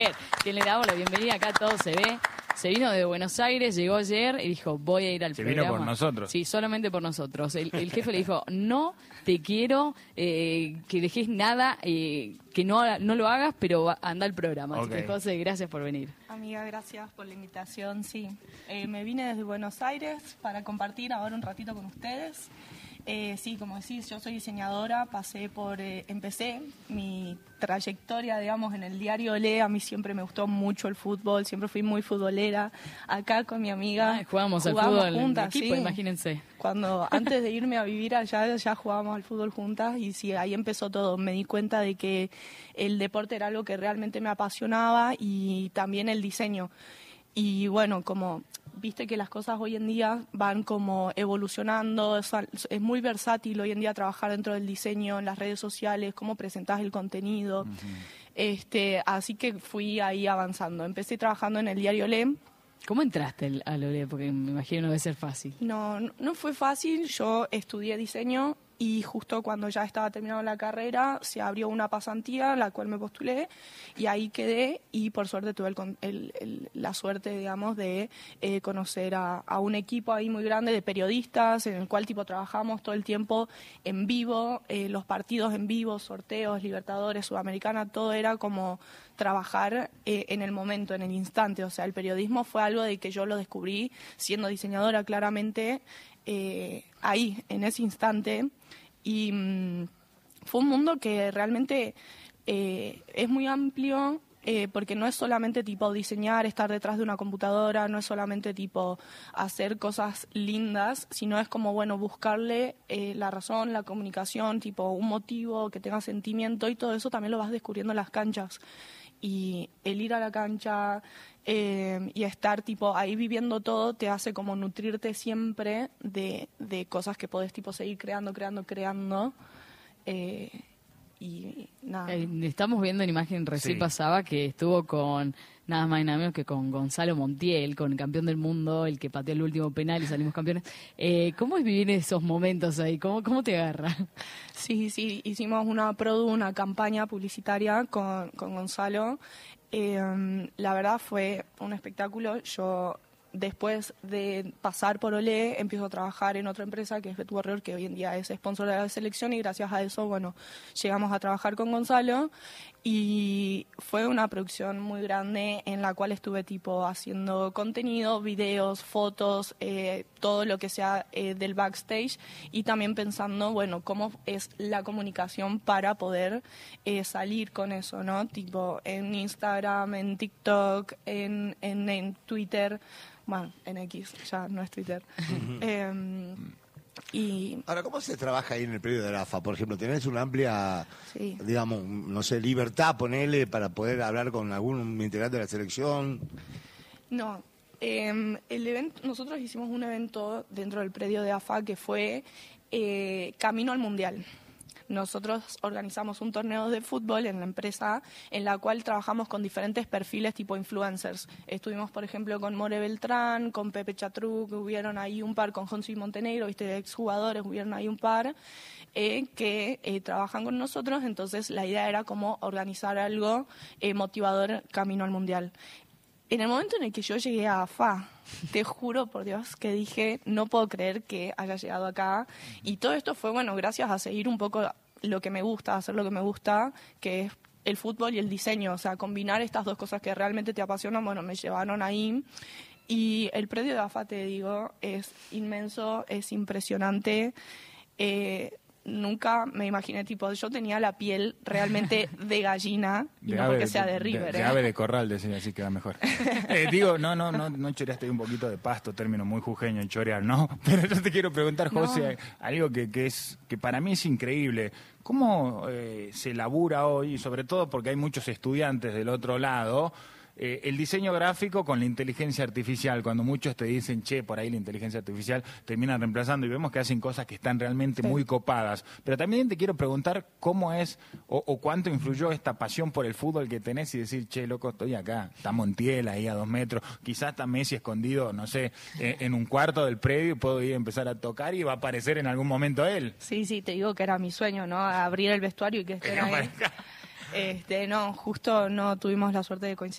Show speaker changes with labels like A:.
A: Que le damos la bienvenida acá, todo se ve. Se vino de Buenos Aires, llegó ayer y dijo, voy a ir al programa.
B: Se vino por nosotros.
A: Sí, solamente por nosotros. El jefe le dijo, no te quiero que dejes nada, que no lo hagas, pero anda al programa. Así que, José, gracias por venir.
C: Amiga, gracias por la invitación, sí. Me vine desde Buenos Aires para compartir ahora un ratito con ustedes. Sí, como decís, yo soy diseñadora, empecé mi trayectoria, digamos, en el diario Olé. A mí siempre me gustó mucho el fútbol, siempre fui muy futbolera. Acá con mi amiga
A: jugábamos al fútbol
C: juntas,
A: en equipo,
C: sí.
A: Imagínense.
C: Antes de irme a vivir allá, ya jugábamos al fútbol juntas y sí, ahí empezó todo. Me di cuenta de que el deporte era algo que realmente me apasionaba y también el diseño. Y bueno, como viste que las cosas hoy en día van como evolucionando, es muy versátil hoy en día trabajar dentro del diseño, en las redes sociales, cómo presentás el contenido. Así que fui ahí avanzando. Empecé trabajando en el diario Olé.
A: ¿Cómo entraste al Olé? Porque me imagino no debe ser fácil.
C: No fue fácil. Yo estudié diseño y justo cuando ya estaba terminando la carrera se abrió una pasantía, la cual me postulé y ahí quedé y por suerte tuve la suerte, digamos, de conocer a un equipo ahí muy grande de periodistas en el cual trabajamos todo el tiempo en vivo, los partidos en vivo, sorteos, Libertadores, Sudamericana, todo era como trabajar en el momento, en el instante. O sea, el periodismo fue algo de que yo lo descubrí siendo diseñadora claramente ahí, en ese instante. Y fue un mundo que realmente es muy amplio porque no es solamente diseñar, estar detrás de una computadora, no es solamente hacer cosas lindas, sino es como, bueno, buscarle la razón, la comunicación, un motivo que tenga sentimiento y todo eso también lo vas descubriendo en las canchas. Y el ir a la cancha y estar ahí viviendo todo te hace como nutrirte siempre de cosas que podés seguir creando. Y nada.
A: Estamos viendo una imagen recién pasaba que estuvo con nada más y nada menos que con Gonzalo Montiel, con el campeón del mundo, el que pateó el último penal y salimos campeones. ¿Cómo es vivir esos momentos ahí? ¿Cómo te agarra?
C: Sí, hicimos una campaña publicitaria con Gonzalo. La verdad fue un espectáculo. Yo, después de pasar por Olé, empiezo a trabajar en otra empresa que es BetWarrior, que hoy en día es sponsor de la selección y gracias a eso, bueno, llegamos a trabajar con Gonzalo y fue una producción muy grande en la cual estuve haciendo contenido, videos, fotos, todo lo que sea del backstage y también pensando, bueno, cómo es la comunicación para poder salir con eso, ¿no? En Instagram, en TikTok, en Twitter. Bueno, en X, ya no es Twitter.
D: Ahora, ¿cómo se trabaja ahí en el predio de la AFA? Por ejemplo, ¿tenés una amplia, digamos, no sé, libertad, ponele, para poder hablar con algún integrante de la selección?
C: No, nosotros hicimos un evento dentro del predio de AFA que fue Camino al Mundial. Nosotros organizamos un torneo de fútbol en la empresa en la cual trabajamos con diferentes perfiles tipo influencers. Estuvimos, por ejemplo, con More Beltrán, con Pepe Chatruc, hubieron ahí un par con Jonsi Montenegro, exjugadores, hubieron ahí un par que trabajan con nosotros. Entonces la idea era como organizar algo motivador camino al Mundial. En el momento en el que yo llegué a AFA, te juro por Dios que dije, no puedo creer que haya llegado acá. Y todo esto fue, bueno, gracias a seguir un poco lo que me gusta, hacer lo que me gusta, que es el fútbol y el diseño. O sea, combinar estas dos cosas que realmente te apasionan, bueno, me llevaron ahí. Y el predio de AFA, te digo, es inmenso, es impresionante. Nunca me imaginé, yo tenía la piel realmente de gallina, y no porque sea de River.
B: De ave de corral, decía, así queda mejor. Digo, no choreaste un poquito de pasto, término muy jujeño en chorear, ¿no? Pero yo te quiero preguntar, José, algo que para mí es increíble. ¿Cómo se labura hoy, sobre todo porque hay muchos estudiantes del otro lado, el diseño gráfico con la inteligencia artificial? Cuando muchos te dicen, por ahí la inteligencia artificial termina reemplazando, y vemos que hacen cosas que están realmente muy copadas. Pero también te quiero preguntar cómo es o cuánto influyó esta pasión por el fútbol que tenés y decir, loco, estoy acá, está Montiel ahí a 2 metros, quizás está Messi escondido, no sé, en un cuarto del predio, puedo ir a empezar a tocar y va a aparecer en algún momento él.
C: Sí, te digo que era mi sueño, ¿no? Abrir el vestuario y que estén ahí. No, justo no tuvimos la suerte de coincidir